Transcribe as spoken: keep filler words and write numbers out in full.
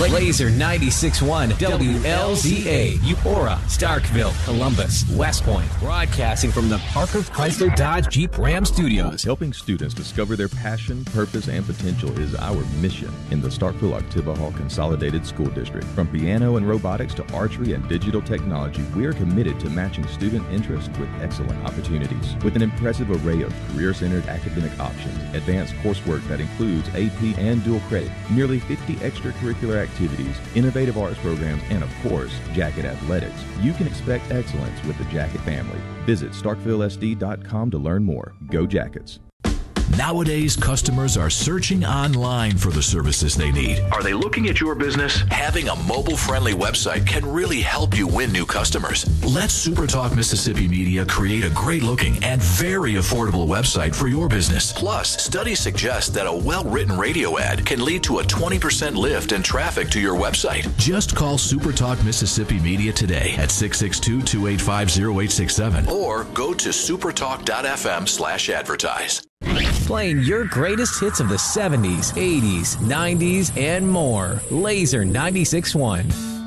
Laser ninety-six point one W L Z A, Eupora, Starkville, Columbus, West Point. Broadcasting from the Parker Chrysler Dodge Jeep Ram Studios. Helping students discover their passion, purpose, and potential is our mission in the Starkville-Octiva Hall Consolidated School District. From piano and robotics to archery and digital technology, we are committed to matching student interests with excellent opportunities. With an impressive array of career-centered academic options, advanced coursework that includes A P and dual credit, nearly fifty extracurricular activities, innovative arts programs, and of course, Jacket Athletics, you can expect excellence with the Jacket family. Visit starkville s d dot com to learn more. Go Jackets. Nowadays, customers are searching online for the services they need. Are they looking at your business? Having a mobile-friendly website can really help you win new customers. Let SuperTalk Mississippi Media create a great-looking and very affordable website for your business. Plus, studies suggest that a well-written radio ad can lead to a twenty percent lift in traffic to your website. Just call SuperTalk Mississippi Media today at six six two, two eight five, zero eight six seven or go to supertalk dot f m slash advertise. Playing your greatest hits of the seventies, eighties, nineties, and more. Laser ninety-six point one.